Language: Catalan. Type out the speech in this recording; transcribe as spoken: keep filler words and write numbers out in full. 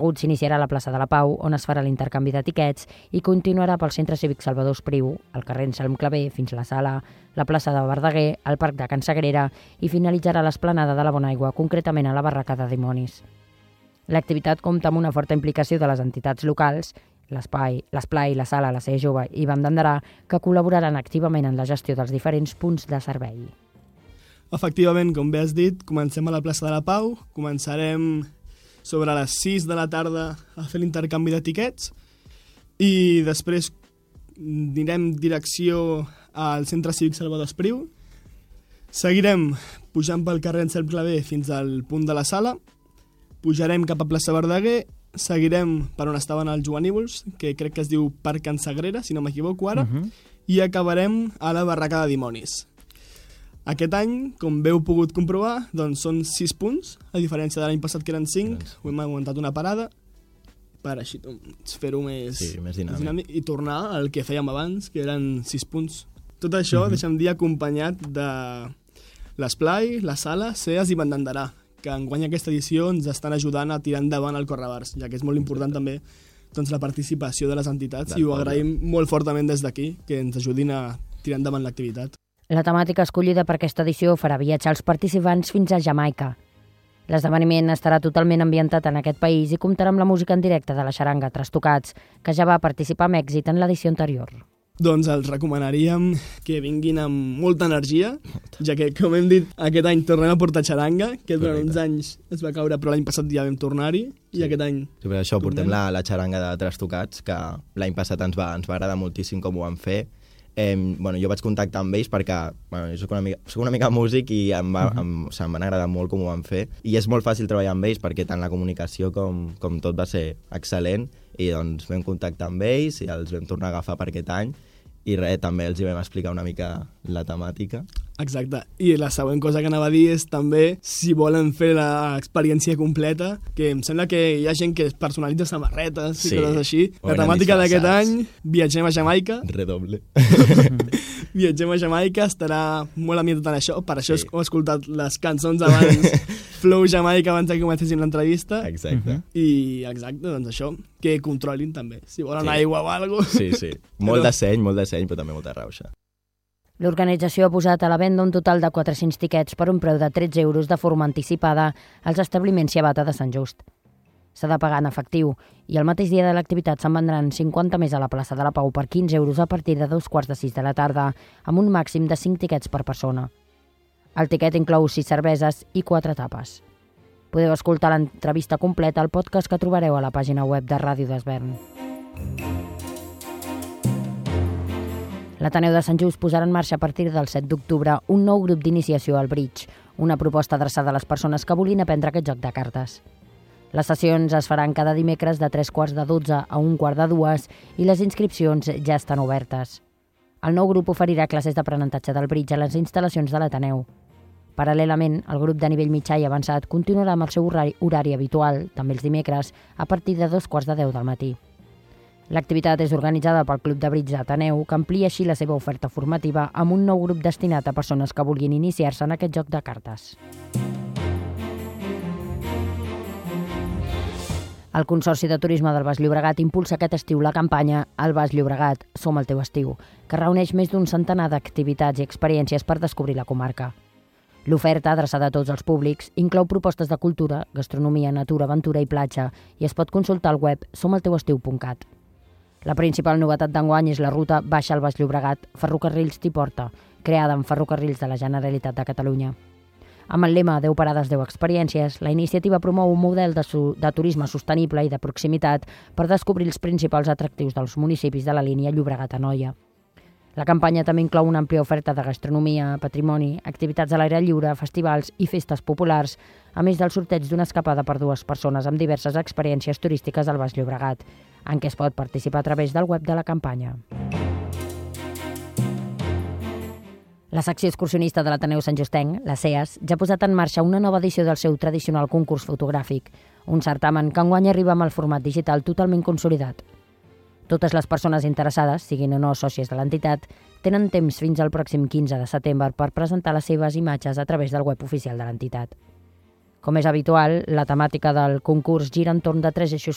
recorregut s'iniciarà a la plaça de la Pau, on es farà l'intercanvi d'etiquets, i continuarà pel Centre Cívic Salvador Espriu, el carrer Anselm Clavé fins a la Sala, la plaça de Verdaguer, el Parc de Can Sagrera i finalitzarà a l'esplanada de la Bonaigua, concretament a la barraca de Dimonis. L'activitat compta amb una forta implicació de les entitats locals, l'Espai, l'Esplai, la Sala, la C E Jove i Banda Andarà, que col·laboraran activament en la gestió dels diferents punts de servei. Efectivament, com bé has dit, comencem a la plaça de la Pau, començarem sobre les sis de la tarda a fer l'intercanvi d'etiquets i després anirem direcció al Centre Cívic Salvador Espriu, seguirem pujant pel carrer Anselm Clavé fins al punt de la Sala, pujarem cap a plaça Verdaguer, seguirem per on estaven els juganívols, que crec que es diu Parc Can Sagrera, si no m'equivoco ara, uh-huh. i acabarem a la barraca de Dimonis. Aquest any, com bé heu pogut comprovar, doncs són sis punts, a diferència de l'any passat que eren cinc, ho hem augmentat una parada, per així fer-ho més, sí, més dinàmic. més dinàmic i tornar al que fèiem abans, que eren sis punts. Tot això, uh-huh. deixem dir, acompanyat de l'Esplai, la Sala, Seas i Banda Andarà, que enguany aquesta edició ens estan ajudant a tirar endavant el Correbars, ja que és molt important també doncs, la participació de les entitats i ho agraïm molt fortament des d'aquí, que ens ajudin a tirar endavant l'activitat. La temàtica escollida per aquesta edició farà viatjar els participants fins a Jamaica. L'esdeveniment estarà totalment ambientat en aquest país i comptarà amb la música en directe de la xaranga Trastocats, que ja va participar amb èxit en l'edició anterior. Doncs els recomanaríem que vinguin amb molta energia, ja que, com hem dit, aquest any tornem a portar xaranga, que durant uns anys es va caure, però l'any passat ja vam tornar-hi, i sí. aquest any... Sí, per això portem la, la xaranga de Trastocats, que l'any passat ens va, ens va agradar moltíssim com ho van fer. Eh, bueno, jo vaig contactar amb ells perquè bueno, jo soc una mica, soc una mica músic i em, va, uh-huh. em, o sigui, em van agradar molt com ho van fer. I és molt fàcil treballar amb ells perquè tant la comunicació com, com tot va ser excel·lent, i doncs vam contactar amb ells i els vam tornar a agafar per aquest any. I res, també els hi vam explicar una mica la temàtica. Exacte. I la següent cosa que anava a dir és també, si volen fer l'experiència completa, que em sembla que hi ha gent que personalitza samarretes sí. i coses així. La temàtica d'aquest any, viatgem a Jamaica. Redoble. Viatgem a Jamaica, estarà molt ambientat en això. Per això sí. he escoltat les cançons abans, Flow Jamaica, abans que comencéssim l'entrevista. Exacte. I exacte, doncs això, que controlin també. Si volen sí. aigua o alguna cosa. Sí, sí. Molt de seny, molt de seny, però també molta rauxa. L'organització ha posat a la venda un total de quatre-cents tiquets per un preu de tretze euros de forma anticipada als establiments Ciabatta de Sant Just. S'ha de pagar en efectiu i el mateix dia de l'activitat se'n vendran cinquanta més a la plaça de la Pau per quinze euros a partir de dos quarts de sis de la tarda, amb un màxim de cinc tiquets per persona. El tiquet inclou sis cerveses i quatre tapes. Podeu escoltar l'entrevista completa al podcast que trobareu a la pàgina web de Ràdio d'Esvern. L'Ateneu de Sant Just posarà en marxa a partir del set d'octubre un nou grup d'iniciació al bridge, una proposta adreçada a les persones que vulguin aprendre aquest joc de cartes. Les sessions es faran cada dimecres de tres quarts de dotze a un quart de dues i les inscripcions ja estan obertes. El nou grup oferirà classes d'aprenentatge del bridge a les instal·lacions de l'Ateneu. Paral·lelament, el grup de nivell mitjà i avançat continuarà amb el seu horari, horari habitual, també els dimecres, a partir de dos quarts de deu del matí. L'activitat és organitzada pel Club de Bridge d'Ateneu, que amplia així la seva oferta formativa amb un nou grup destinat a persones que vulguin iniciar-se en aquest joc de cartes. El Consorci de Turisme del Baix Llobregat impulsa aquest estiu la campanya El Baix Llobregat, som el teu estiu, que reuneix més d'un centenar d'activitats i experiències per descobrir la comarca. L'oferta, adreçada a tots els públics, inclou propostes de cultura, gastronomia, natura, aventura i platja i es pot consultar al web som el teu estiu punt cat. La principal novetat d'enguany és la ruta Baixa al Baix Llobregat, Ferrocarrils t'hi porta, creada amb Ferrocarrils de la Generalitat de Catalunya. Amb el lema deu parades, deu experiències, la iniciativa promou un model de, su de turisme sostenible i de proximitat per descobrir els principals atractius dels municipis de la línia Llobregat-Anoia. La campanya també inclou una àmplia oferta de gastronomia, patrimoni, activitats a l'aire lliure, festivals i festes populars, a més del sorteig d'una escapada per dues persones amb diverses experiències turístiques al Baix Llobregat, en què es pot participar a través del web de la campanya. La secció excursionista de l'Ateneu Sant Justenc, la SEAS, ja ha posat en marxa una nova edició del seu tradicional concurs fotogràfic, un certamen que enguany arriba amb el format digital totalment consolidat. Totes les persones interessades, siguin o no sòcies de l'entitat, tenen temps fins al pròxim quinze de setembre per presentar les seves imatges a través del web oficial de l'entitat. Com és habitual, la temàtica del concurs gira entorn de tres eixos